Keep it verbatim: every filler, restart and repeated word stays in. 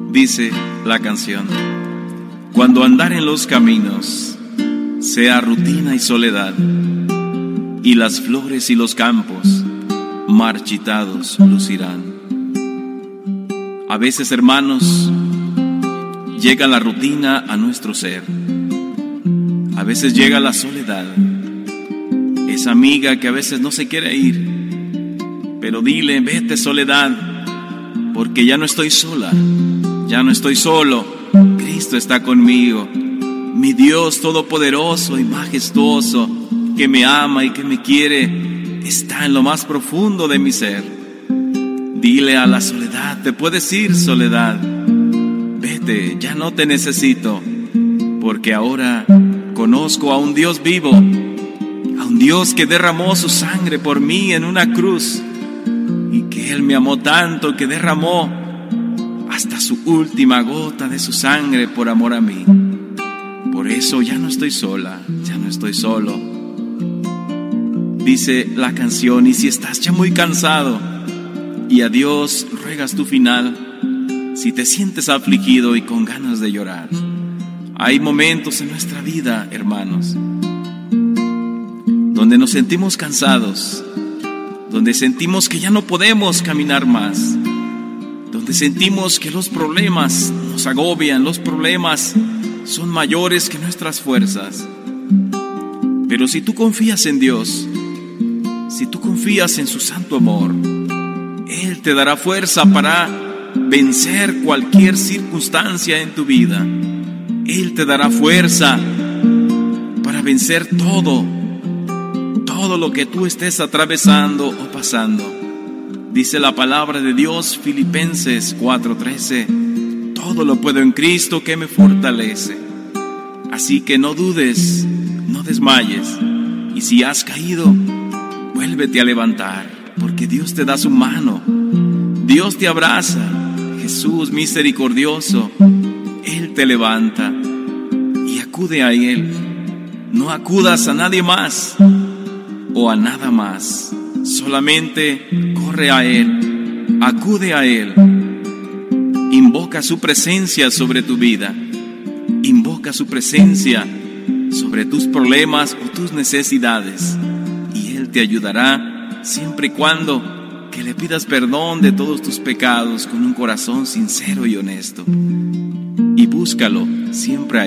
Dice la canción: cuando andar en los caminos sea rutina y soledad, y las flores y los campos marchitados lucirán. A veces, hermanos, llega la rutina a nuestro ser. A veces llega la soledad, esa amiga que a veces no se quiere ir. Pero dile: vete, soledad, porque ya no estoy sola, ya no estoy solo. Cristo está conmigo, mi Dios todopoderoso y majestuoso, que me ama y que me quiere, está en lo más profundo de mi ser. Dile a la soledad: te puedes ir, soledad, vete, ya no te necesito, porque ahora conozco a un Dios vivo, a un Dios que derramó su sangre por mí en una cruz, y que Él me amó tanto que derramó hasta su última gota de su sangre por amor a mí. Por eso ya no estoy sola, ya no estoy solo. Dice la canción: y si estás ya muy cansado y a Dios ruegas tu final, si te sientes afligido y con ganas de llorar, hay momentos en nuestra vida, hermanos, donde nos sentimos cansados, donde sentimos que ya no podemos caminar más, donde sentimos que los problemas nos agobian, los problemas son mayores que nuestras fuerzas. Pero si tú confías en Dios, si tú confías en su santo amor, Él te dará fuerza para vencer cualquier circunstancia en tu vida. Él te dará fuerza para vencer todo, todo lo que tú estés atravesando o pasando. Dice la palabra de Dios, Filipenses cuatro trece: todo lo puedo en Cristo que me fortalece. Así que no dudes, no desmayes, y si has caído, vuélvete a levantar, porque Dios te da su mano, Dios te abraza. Jesús misericordioso, Él te levanta, y acude a Él. No acudas a nadie más o a nada más, solamente corre a Él, acude a Él, invoca su presencia sobre tu vida, invoca su presencia sobre tus problemas o tus necesidades, y Él te ayudará siempre y cuando que le pidas perdón de todos tus pecados con un corazón sincero y honesto, y búscalo siempre a